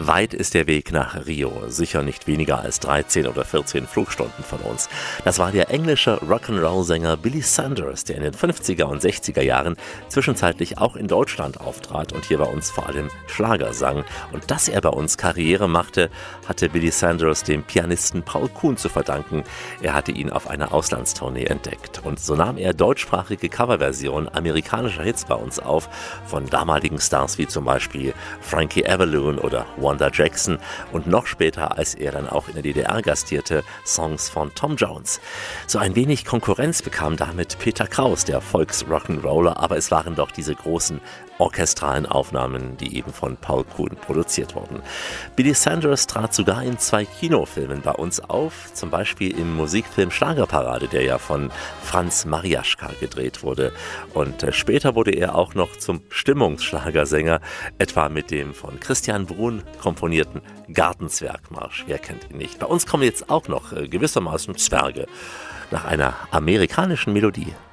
Weit ist der Weg nach Rio, sicher nicht weniger als 13 oder 14 Flugstunden von uns. Das war der englische Rock'n'Roll-Sänger Billy Sanders, der in den 50er und 60er Jahren zwischenzeitlich auch in Deutschland auftrat und hier bei uns vor allem Schlager sang. Und dass er bei uns Karriere machte, hatte Billy Sanders dem Pianisten Paul Kuhn zu verdanken. Er hatte ihn auf einer Auslandstournee entdeckt. Und so nahm er deutschsprachige Coverversionen amerikanischer Hits bei uns auf, von damaligen Stars wie zum Beispiel Frankie Avalon oder Wanda Jackson und noch später, als er dann auch in der DDR gastierte, Songs von Tom Jones. So ein wenig Konkurrenz bekam damit Peter Kraus, der Volks-Rock'n'Roller, aber es waren doch diese großen orchestralen Aufnahmen, die eben von Paul Kuhn produziert wurden. Billy Sanders trat sogar in 2 Kinofilmen bei uns auf, zum Beispiel im Musikfilm Schlagerparade, der ja von Franz Mariaschka gedreht wurde. Und später wurde er auch noch zum Stimmungsschlagersänger, etwa mit dem von Christian Bruhn komponierten Gartenzwergmarsch. Wer kennt ihn nicht? Bei uns kommen jetzt auch noch gewissermaßen Zwerge nach einer amerikanischen Melodie.